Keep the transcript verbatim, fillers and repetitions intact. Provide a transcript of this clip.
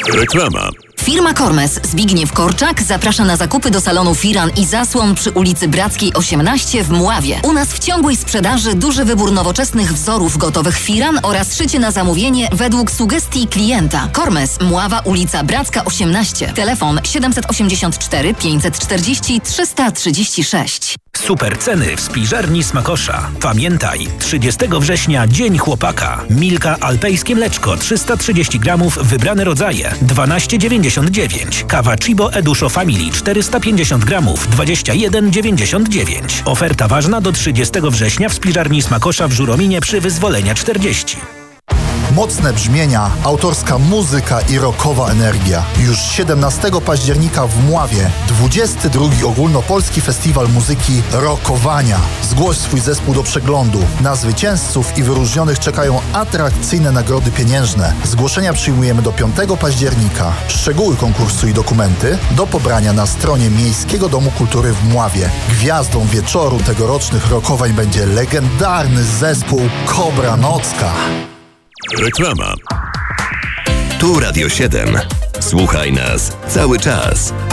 Reklama. Firma Kormes Zbigniew Korczak zaprasza na zakupy do salonu Firan i Zasłon przy ulicy Brackiej osiemnaście w Mławie. U nas w ciągłej sprzedaży duży wybór nowoczesnych wzorów gotowych firan oraz szycie na zamówienie według sugestii klienta. Kormes, Mława, ulica Bracka osiemnaście. Telefon siedem osiem cztery, pięć cztery zero, trzysta trzydzieści sześć. Super ceny w spiżarni Smakosza. Pamiętaj, trzydziestego września Dzień Chłopaka. Milka alpejskie mleczko trzysta trzydzieści gramów, wybrane rodzaje dwanaście dziewięćdziesiąt dziewięć. Kawa Chibo Eduszo Family czterysta pięćdziesiąt gramów, dwadzieścia jeden dziewięćdziesiąt dziewięć. Oferta ważna do trzydziestego września w spiżarni Smakosza w Żurominie przy Wyzwolenia czterdzieści. Mocne brzmienia, autorska muzyka i rockowa energia. Już siedemnastego października w Mławie dwudziesty drugi Ogólnopolski Festiwal Muzyki Rockowania. Zgłoś swój zespół do przeglądu. Na zwycięzców i wyróżnionych czekają atrakcyjne nagrody pieniężne. Zgłoszenia przyjmujemy do piątego października. Szczegóły konkursu i dokumenty do pobrania na stronie Miejskiego Domu Kultury w Mławie. Gwiazdą wieczoru tegorocznych rockowań będzie legendarny zespół Kobra Nocka. Reklama. Tu Radio siedem. Słuchaj nas cały czas.